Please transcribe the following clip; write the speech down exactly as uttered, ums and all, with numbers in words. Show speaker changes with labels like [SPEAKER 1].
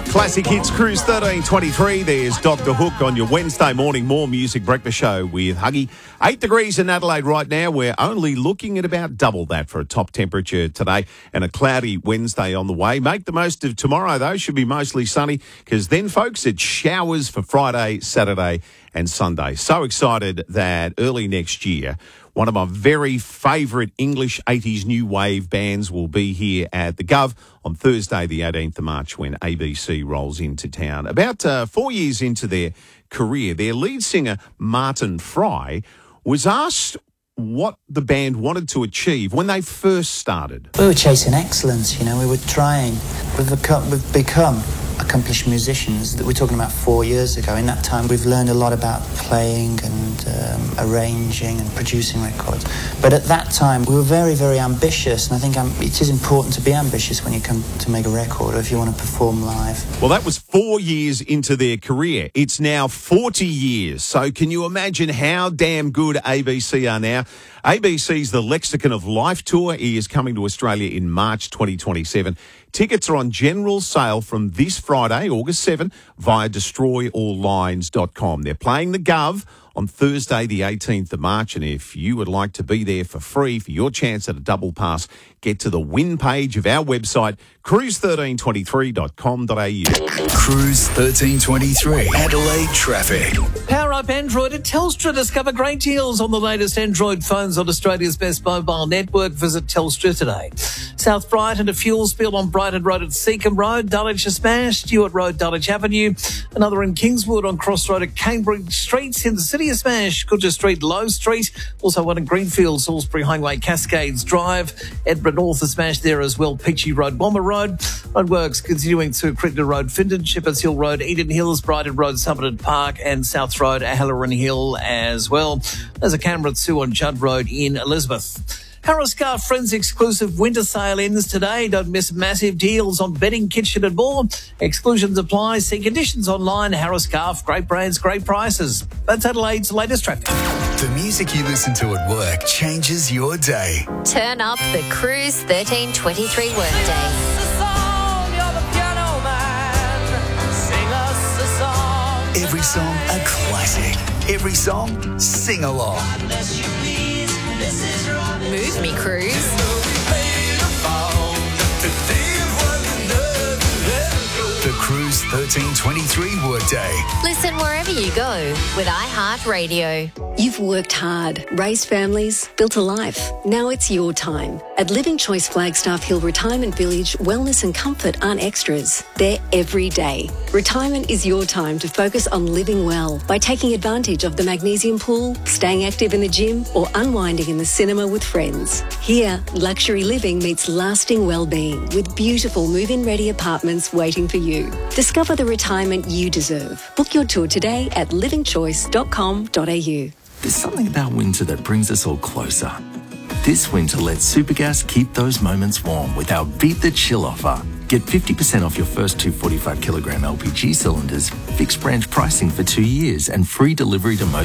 [SPEAKER 1] Classic Hits Cruise thirteen twenty-three. There's Doctor Hook on your Wednesday morning More Music Breakfast Show with Huggy. Eight degrees in Adelaide right now. We're only looking at about double that for a top temperature today, and a cloudy Wednesday on the way. Make the most of tomorrow, though. Should be mostly sunny, because then, folks, it's showers for Friday, Saturday and Sunday. So excited that early next year, one of my very favourite English eighties new wave bands will be here at the Gov on Thursday, the eighteenth of March, when A B C rolls into town. About uh, four years into their career, their lead singer, Martin Fry, was asked what the band wanted to achieve when they first started.
[SPEAKER 2] We were chasing excellence, you know, we were trying. We've become, we've become accomplished musicians that we're talking about four years ago. In that time, we've learned a lot about playing and um, arranging and producing records. But at that time, we were very, very ambitious, and I think um, it is important to be ambitious when you come to make a record or if you want to perform live.
[SPEAKER 1] Well, that was four years into their career. It's now forty years. So can you imagine how damn good A B C are now? A B C's The Lexicon of Life tour is coming to Australia in March twenty twenty-seven. Tickets are on general sale from this Friday, August seventh, via destroy all lines dot com. They're playing the Gov on Thursday, the eighteenth of March, and if you would like to be there for free for your chance at a double pass, get to the win page of our website, cruise thirteen twenty-three dot com dot a u.
[SPEAKER 3] Cruise thirteen twenty-three, Adelaide traffic.
[SPEAKER 4] Power up Android at Telstra. Discover great deals on the latest Android phones on Australia's best mobile network. Visit Telstra today. South Brighton to fuel spill on Brighton Road at Seacombe Road, Dulwich to Smash, Stewart Road, Dulwich Avenue. Another in Kingswood on Cross Road at Cambridge Streets. In the city of Smash, Goodger Street, Low Street. Also one in Greenfield, Salisbury Highway, Cascades Drive. Edinburgh North of Smash there as well, Peachy Road, Bomber Road. Roadworks continuing to Crittenden Road, Findon, Shepherds Hill Road, Eden Hills, Brighton Road, Somerton Park and South Road, Halloran Hill as well. There's a camera too on Judd Road in Elizabeth. Harris Scarf Friends exclusive winter sale ends today. Don't miss massive deals on bedding, kitchen and more. Exclusions apply. See conditions online. Harris Scarf, great brands, great prices. That's Adelaide's latest traffic.
[SPEAKER 3] The music you listen to at work changes your day.
[SPEAKER 5] Turn up the Cruise thirteen twenty-three workday.
[SPEAKER 3] Every song a classic. Every song sing along.
[SPEAKER 5] Move me, Cruise.
[SPEAKER 3] The Cruise thirteen twenty-three workday.
[SPEAKER 5] Listen wherever you go with iHeartRadio.
[SPEAKER 6] You've worked hard, raised families, built a life. Now it's your time. At Living Choice Flagstaff Hill Retirement Village, wellness and comfort aren't extras. They're every day. Retirement is your time to focus on living well by taking advantage of the magnesium pool, staying active in the gym, or unwinding in the cinema with friends. Here, luxury living meets lasting well-being with beautiful move-in ready apartments waiting for you. Discover the retirement you deserve. Book your tour today at living choice dot com dot a u.
[SPEAKER 7] There's something about winter that brings us all closer. This winter, let Supergas keep those moments warm with our Beat the Chill offer. Get fifty percent off your first two forty-five kilogram L P G cylinders, fixed branch pricing for two years, and free delivery to most